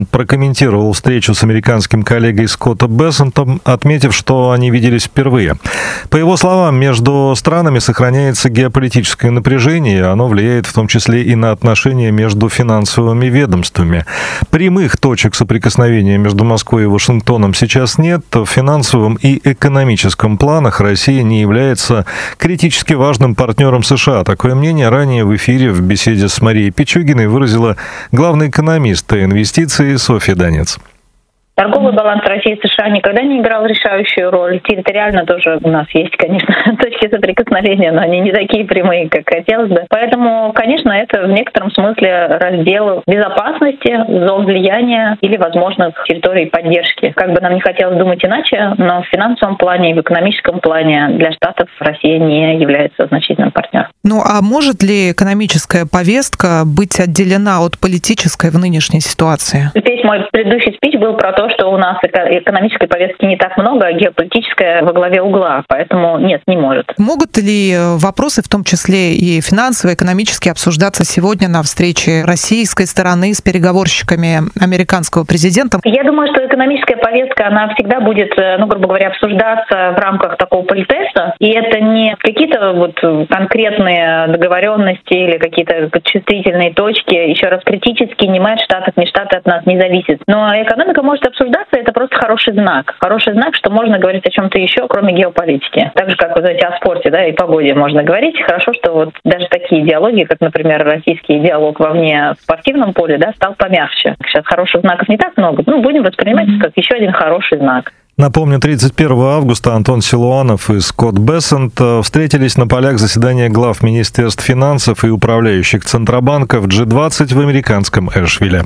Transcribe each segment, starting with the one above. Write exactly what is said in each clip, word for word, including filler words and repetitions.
прокомментировал встречу с американским коллегой Скотта Бессентом, отметив, что они виделись впервые. По его словам, между странами сохраняется геополитическое напряжение, и оно влияет в том числе и на отношения между финансовыми ведомствами. Прямых точек соприкосновения между Москвой и Вашингтоном сейчас нет. В финансовом и экономическом планах Россия не является критически важным партнером США. Такое мнение ранее в эфире в беседе с Марией Пичугиной выразила главный экономист инвестиций Софья Донец. Торговый баланс России и США никогда не играл решающую роль. Территориально тоже у нас есть, конечно, точки соприкосновения, но они не такие прямые, как хотелось бы. Поэтому, конечно, это в некотором смысле раздел безопасности, зон влияния или возможных территорий поддержки. Как бы нам не хотелось думать иначе, но в финансовом плане и в экономическом плане для Штатов Россия не является значительным партнером. Ну а может ли экономическая повестка быть отделена от политической в нынешней ситуации? Весь мой предыдущий спич был про то, что у нас экономической повестки не так много, а геополитическая во главе угла, поэтому нет, не может. Могут ли вопросы, в том числе и финансовые, экономические, обсуждаться сегодня на встрече российской стороны с переговорщиками американского президента? Я думаю, что экономическая повестка, она всегда будет, ну, грубо говоря, обсуждаться в рамках такого политеста, и это не какие-то вот конкретные договоренности или какие-то чувствительные точки, еще раз критически, не мы от Штатов, не Штаты от нас не зависит. Но экономика может обсуждаться, это просто хороший знак. Хороший знак, что можно говорить о чем-то еще, кроме геополитики. Так же, как, вы знаете, о спорте, да, и погоде можно говорить. Хорошо, что вот даже такие диалоги, как, например, российский диалог вовне в спортивном поле, да, стал помягче. Сейчас хороших знаков не так много, ну, будем воспринимать это как еще один хороший знак. Напомню, тридцать первого августа Антон Силуанов и Скотт Бессент встретились на полях заседания глав Министерств финансов и управляющих Центробанков джи двадцать в американском Эшвилле.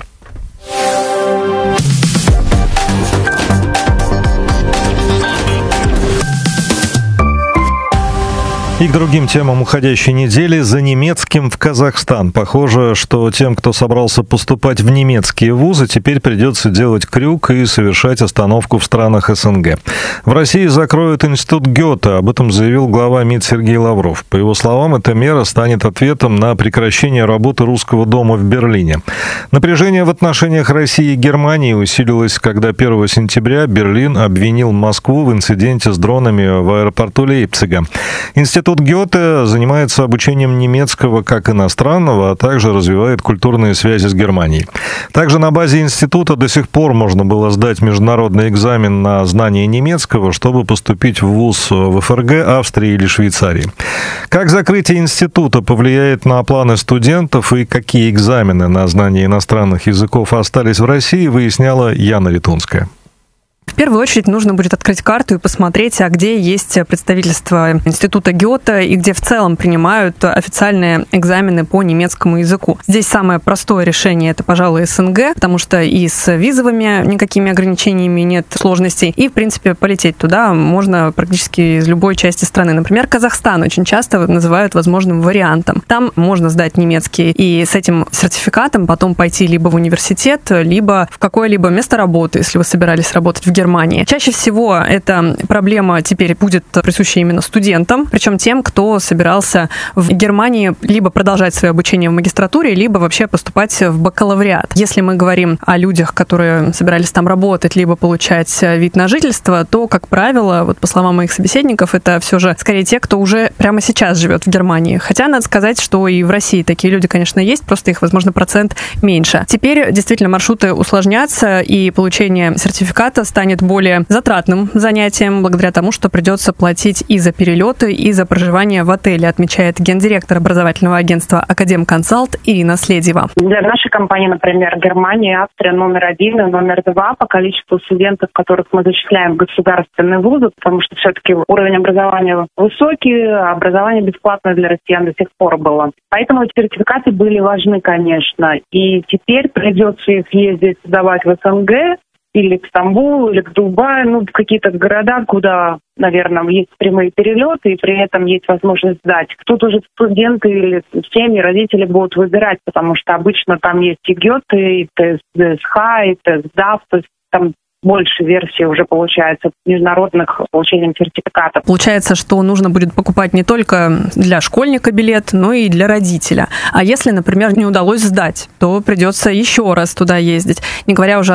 И к другим темам уходящей недели. За немецким в Казахстан. Похоже, что тем, кто собрался поступать в немецкие вузы, теперь придется делать крюк и совершать остановку в странах эс эн гэ. В России закроют институт Гёте. Об этом заявил глава МИД Сергей Лавров. По его словам, эта мера станет ответом на прекращение работы Русского дома в Берлине. Напряжение в отношениях России и Германии усилилось, когда первого сентября Берлин обвинил Москву в инциденте с дронами в аэропорту Лейпцига. Институт Институт Гёте занимается обучением немецкого как иностранного, а также развивает культурные связи с Германией. Также на базе института до сих пор можно было сдать международный экзамен на знание немецкого, чтобы поступить в вуз в эф эр гэ, Австрии или Швейцарии. Как закрытие института повлияет на планы студентов и какие экзамены на знание иностранных языков остались в России, выясняла Яна Витунская. В первую очередь нужно будет открыть карту и посмотреть, а где есть представительство Института Гёте и где в целом принимают официальные экзамены по немецкому языку. Здесь самое простое решение — это, пожалуй, эс эн гэ, потому что и с визовыми никакими ограничениями нет сложностей, и, в принципе, полететь туда можно практически из любой части страны. Например, Казахстан очень часто называют возможным вариантом. Там можно сдать немецкий и с этим сертификатом потом пойти либо в университет, либо в какое-либо место работы, если вы собирались работать в Германии. Германии. Чаще всего эта проблема теперь будет присуща именно студентам, причем тем, кто собирался в Германии либо продолжать свое обучение в магистратуре, либо вообще поступать в бакалавриат. Если мы говорим о людях, которые собирались там работать, либо получать вид на жительство, то, как правило, вот по словам моих собеседников, это все же скорее те, кто уже прямо сейчас живет в Германии. Хотя надо сказать, что и в России такие люди, конечно, есть, просто их, возможно, процент меньше. Теперь действительно маршруты усложнятся, и получение сертификата станет более затратным занятием, благодаря тому, что придется платить и за перелеты, и за проживание в отеле, отмечает гендиректор образовательного агентства «Академконсалт» Ирина Следева. Для нашей компании, например, Германия и Австрия номер один и номер два по количеству студентов, которых мы зачисляем в государственные вузы, потому что все-таки уровень образования высокий, а образование бесплатное для россиян до сих пор было. Поэтому эти сертификаты были важны, конечно. И теперь придется их ездить сдавать в эс эн гэ, или к Стамбулу, или к Дубаю, ну, в какие-то города, куда, наверное, есть прямые перелеты, и при этом есть возможность сдать. Тут уже студенты или семьи, родители будут выбирать, потому что обычно там есть и Гёте, и тэ эс дэ эс ха, и тэ эс дэ а эф, то есть там больше версий уже получается международных получением сертификатов. Получается, что нужно будет покупать не только для школьника билет, но и для родителя. А если, например, не удалось сдать, то придется еще раз туда ездить. Не говоря уже